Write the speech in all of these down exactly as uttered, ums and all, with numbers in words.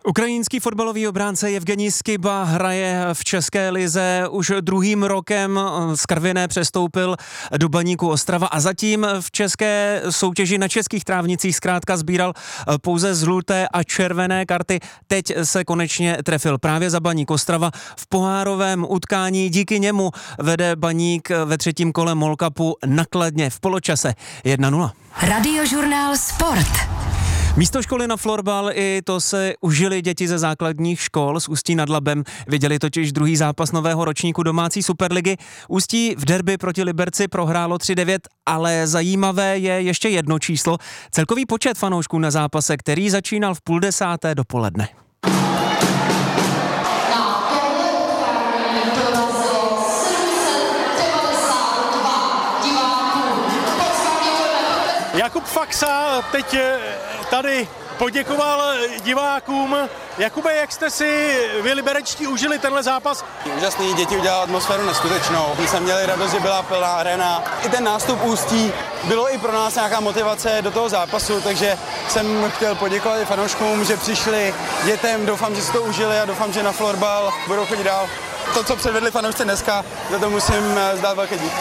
Ukrajinský fotbalový obránce Evgenij Skiba hraje v české lize už druhým rokem. Z Karviné přestoupil do Baníku Ostrava a zatím v české soutěži na českých trávnicích zkrátka sbíral pouze žluté a červené karty. Teď se konečně trefil právě za Baník Ostrava v pohárovém utkání. Díky němu vede Baník ve třetím kole MOL Cupu nakladně v poločase jedna nula. Radiožurnál Sport. Místo školy na florbal, i to se užili děti ze základních škol z Ústí nad Labem. Viděli totiž druhý zápas nového ročníku domácí superligy. Ústí v derby proti Liberci prohrálo tři devět, ale zajímavé je ještě jedno číslo. Celkový počet fanoušků na zápase, který začínal v půl desáté dopoledne. Jakub Faxa teď tady poděkoval divákům. Jakube, jak jste si vy liberečtí užili tenhle zápas? Úžasný, děti udělali atmosféru neskutečnou. My jsme měli radost, že byla plná arena. I ten nástup Ústí bylo i pro nás nějaká motivace do toho zápasu, takže jsem chtěl poděkovat i fanouškům, že přišli, dětem, doufám, že si to užili a doufám, že na florbal budou chodit dál. To, co předvedli fanoušci dneska, za to musím zdát velký dík.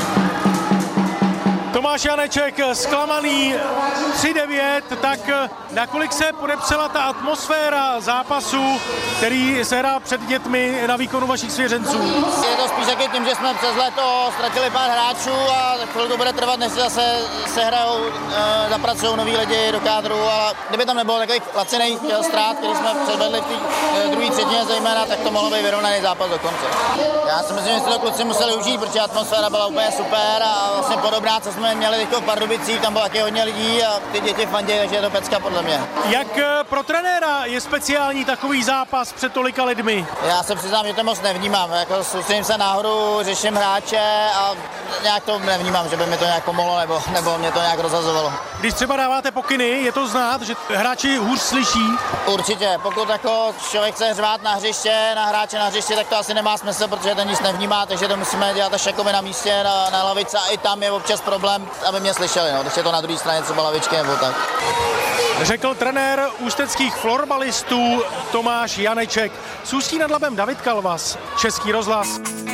Tomáš Janeček zklamaný tři devět, tak nakolik se podepsala ta atmosféra zápasu, který se hrál před dětmi na výkonu vašich svěřenců? Je to spíš taky tím, že jsme přes léto ztratili pár hráčů a chvilku bude trvat, než se zase sehrajou, e, zapracují noví lidi do kádru, ale kdyby tam nebylo takových laciných ztrát, který jsme předvedli v té e, druhé třetině zejména, tak to mohlo být vyrovnaný zápas do konce. Já si myslím, že si to kluci museli užít, protože atmosféra byla úplně super a vlastně podobná, co jsme měli teď v Pardubicích, tam bylo taky hodně lidí a ty děti fandí, takže je to pecka podle mě. Jak pro trenéra je speciální takový zápas před tolika lidmi? Já se přiznám, že to moc nevnímám, jako soustředím se nahoru, řeším hráče a nějak to nevnímám, že by mi to nějak pomohlo nebo, nebo mě to nějak rozhazovalo. Když třeba dáváte pokyny, je to znát, že hráči hůř slyší? Určitě, pokud jako člověk chce řvát na hřiště, na hráče na hřiště, tak to asi nemá smysl, protože ten nic nevnímá, takže to musíme dělat až jakoby na místě, na, na lavici a i tam je občas problém, aby mě slyšeli, no, když je to na druhé straně třeba lavičky nebo tak. Řekl trenér ústeckých florbalistů Tomáš Janeček. Z Ústí nad Labem David Kalvas, Český rozhlas.